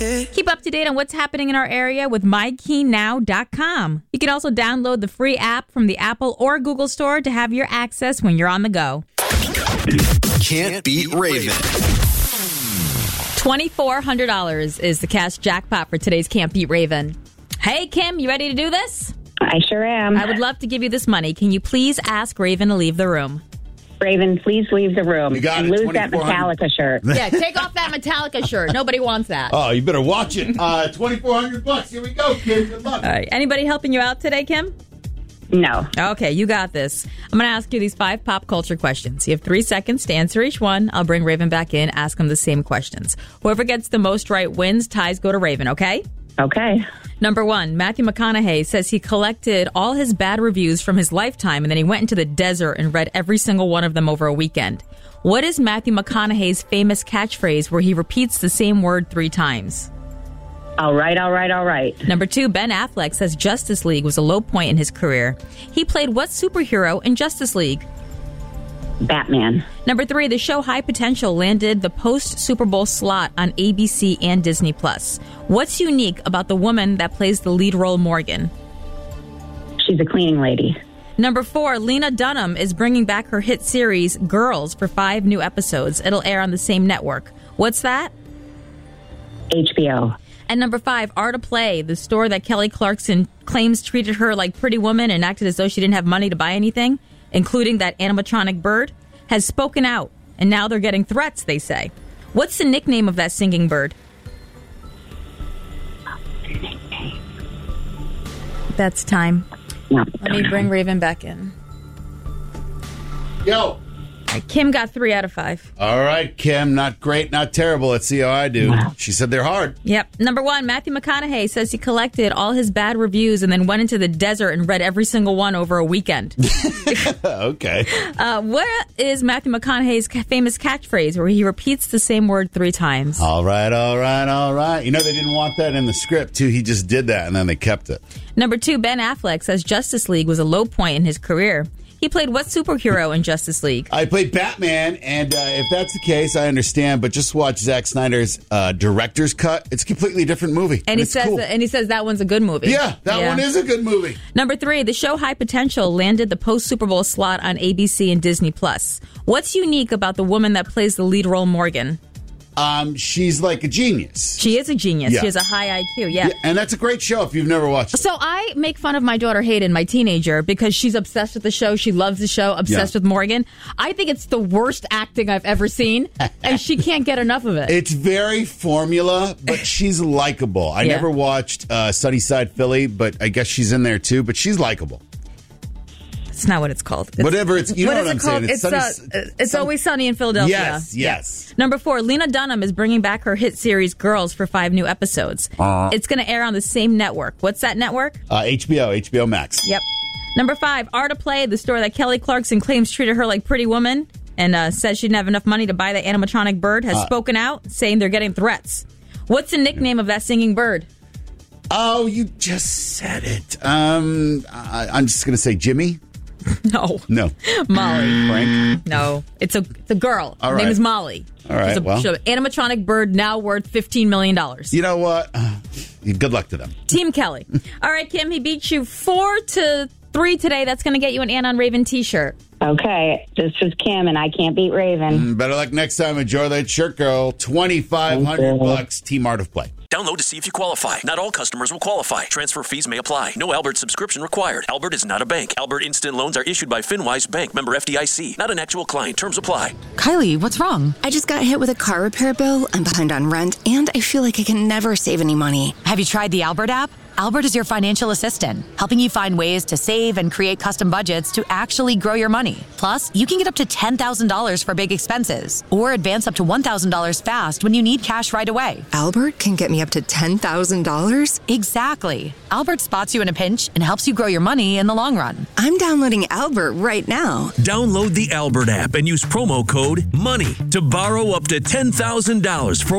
Keep up to date on what's happening in our area with MyKeyNow.com. You can also download the free app from the Apple or Google Store to have your access when you're on the go. Can't beat Raven. $2,400 is the cash jackpot for today's Can't Beat Raven. Hey, Kim, you ready to do this? I sure am. I would love to give you this money. Can you please ask Raven to leave the room? Raven, please leave the room You got and it, lose that 2400. Metallica shirt. Yeah, take off that Metallica shirt. Nobody wants that. Oh, you better watch it. $2,400. Here we go, Kim. Good luck. All right. Anybody helping you out today, Kim? No. Okay, you got this. I'm going to ask you these 5 pop culture questions. You have 3 seconds to answer each one. I'll bring Raven back in, ask him the same questions. Whoever gets the most right wins. Ties go to Raven, okay? Okay. Number 1, Matthew McConaughey says he collected all his bad reviews from his lifetime and then he went into the desert and read every single one of them over a weekend. What is Matthew McConaughey's famous catchphrase where he repeats the same word 3 times? All right, all right, all right. Number 2, Ben Affleck says Justice League was a low point in his career. He played what superhero in Justice League? Batman. Number 3, the show High Potential landed the post-Super Bowl slot on ABC and Disney+. What's unique about the woman that plays the lead role, Morgan? She's a cleaning lady. Number 4, Lena Dunham is bringing back her hit series Girls for 5 new episodes. It'll air on the same network. What's that? HBO. And number 5, Art of Play, the store that Kelly Clarkson claims treated her like Pretty Woman and acted as though she didn't have money to buy anything, including that animatronic bird, has spoken out. And now they're getting threats, they say. What's the nickname of that singing bird? That's time. No, Let me bring Raven back in. Yo. All right, Kim got 3 out of 5. All right, Kim. Not great, not terrible. Let's see how I do. She said they're hard. Yep. Number 1, Matthew McConaughey says he collected all his bad reviews and then went into the desert and read every single one over a weekend. Okay. What is Matthew McConaughey's famous catchphrase where he repeats the same word 3 times? All right, all right, all right. You know, they didn't want that in the script, too. He just did that, and then they kept it. Number 2, Ben Affleck says Justice League was a low point in his career. He played what superhero in Justice League? I played Batman, and if that's the case, I understand. But just watch Zack Snyder's director's cut. It's a completely different movie. And he it's says cool. that one's a good movie. Yeah, that one is a good movie. Number 3, the show High Potential landed the post-Super Bowl slot on ABC and Disney+. What's unique about the woman that plays the lead role, Morgan? She's like a genius. She is a genius. Yeah. She has a high IQ, yeah. And that's a great show if you've never watched it. So I make fun of my daughter Hayden, my teenager, because she's obsessed with the show. She loves the show, obsessed with Morgan. I think it's the worst acting I've ever seen, and she can't get enough of it. It's very formula, but she's likable. I never watched Sunnyside Philly, but I guess she's in there too, but she's likable. It's not what it's called. Whatever it's, you know what I'm called? saying. It's Always Sunny in Philadelphia. Yes. Number 4, Lena Dunham is bringing back her hit series Girls for 5 new episodes. It's going to air on the same network. What's that network? HBO Max. Yep. Number 5, Art of Play, the store that Kelly Clarkson claims treated her like Pretty Woman and says she didn't have enough money to buy the animatronic bird, has spoken out, saying they're getting threats. What's the nickname of that singing bird? Oh, you just said it. I'm just going to say Jimmy. No. Molly. Frank. No. It's a girl. All Her right. name is Molly. All right, She's a well. animatronic bird now worth $15 million. You know what? Good luck to them. Team Kelly. All right, Kim, he beat you 4-3 today. That's going to get you an Ann on Raven t-shirt. Okay, this is Kim, and I can't beat Raven. Better luck next time. Enjoy that shirt, girl. $2,500. Team Art of Play. Download to see if you qualify. Not all customers will qualify. Transfer fees may apply. No Albert subscription required. Albert is not a bank. Albert Instant Loans are issued by FinWise Bank, member FDIC. Not an actual client. Terms apply. Kylie, what's wrong? I just got hit with a car repair bill. I'm behind on rent, and I feel like I can never save any money. Have you tried the Albert app? Albert is your financial assistant, helping you find ways to save and create custom budgets to actually grow your money. Plus, you can get up to $10,000 for big expenses or advance up to $1,000 fast when you need cash right away. Albert can get me up to $10,000? Exactly. Albert spots you in a pinch and helps you grow your money in the long run. I'm downloading Albert right now. Download the Albert app and use promo code MONEY to borrow up to $10,000 for